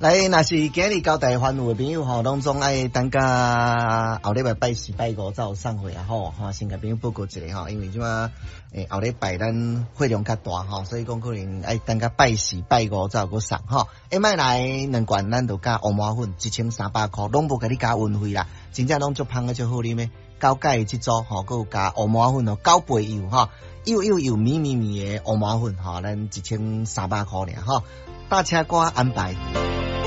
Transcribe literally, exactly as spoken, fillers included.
来，若是今日交代番有的朋友吼，拢总爱等甲后礼拜拜四拜五才有送货啊吼，哈，先甲朋友报告一下吼，因为即马诶后礼拜咱货量较大吼，所以讲可能爱等甲拜四拜五才有个送吼。下摆来两罐，咱就加乌麻粉一千三百块，拢无甲你加运费啦，真正拢足香个足好啉诶。高钙即组吼，佮有加乌麻粉哦，九倍油吼，又又又绵绵绵诶乌麻粉吼，咱一千三百块尔吼，大车瓜安排。